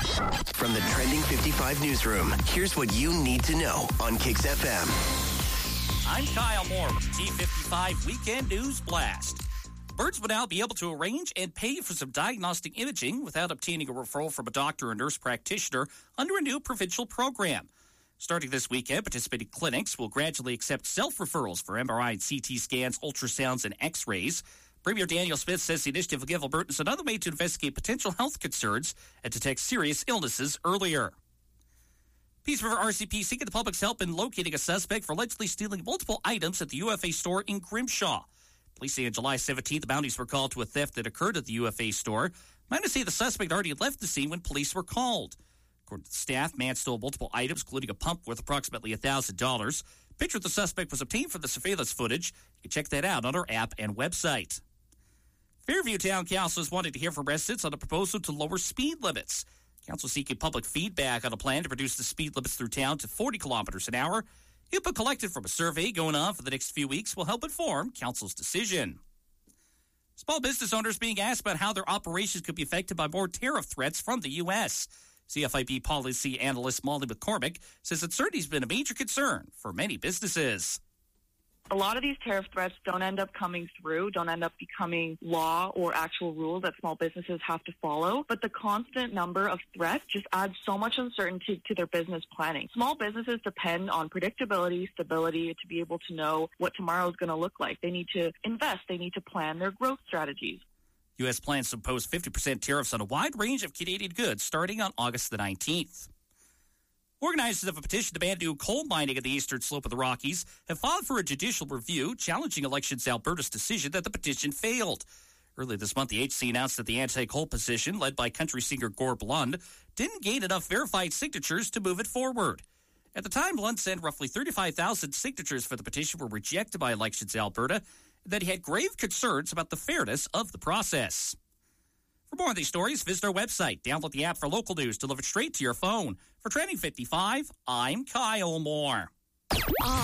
From the Trending 55 newsroom, here's what you need to know on Kicks FM. I'm Kyle Moore with the T55 Weekend News Blast. Birds will now be able to arrange and pay for some diagnostic imaging without obtaining a referral from a doctor or nurse practitioner under a new provincial program. Starting this weekend, participating clinics will gradually accept self-referrals for MRI and CT scans, ultrasounds, and X-rays. Premier Daniel Smith says the initiative will give Albertans another way to investigate potential health concerns and detect serious illnesses earlier. Peace River RCP seeking the public's help in locating a suspect for allegedly stealing multiple items at the UFA store in Grimshaw. Police say on July 17th, the Mounties were called to a theft that occurred at the UFA store. Miners say the suspect already left the scene when police were called. According to the staff, man stole multiple items, including a pump worth approximately $1,000. A picture of the suspect was obtained from the surveillance footage. You can check that out on our app and website. Fairview Town Council is wanting to hear from residents on a proposal to lower speed limits. Council seeking public feedback on a plan to reduce the speed limits through town to 40 kilometers an hour. Input collected from a survey going on for the next few weeks will help inform Council's decision. Small business owners being asked about how their operations could be affected by more tariff threats from the U.S. CFIB policy analyst Molly McCormick says uncertainty has been a major concern for many businesses. A lot of these tariff threats don't end up coming through, don't end up becoming law or actual rules that small businesses have to follow. But the constant number of threats just adds so much uncertainty to their business planning. Small businesses depend on predictability, stability, to be able to know what tomorrow is going to look like. They need to invest. They need to plan their growth strategies. U.S. plans to impose 50% tariffs on a wide range of Canadian goods starting on August the 19th. Organizers of a petition to ban new coal mining at the eastern slope of the Rockies have filed for a judicial review challenging Elections Alberta's decision that the petition failed. Earlier this month, the HC announced that the anti-coal position, led by country singer Gord Lund, didn't gain enough verified signatures to move it forward. At the time, Lund said roughly 35,000 signatures for the petition were rejected by Elections Alberta, and that he had grave concerns about the fairness of the process. For more on these stories, visit our website. Download the app for local news delivered straight to your phone. For Trending 55, I'm Kyle Moore.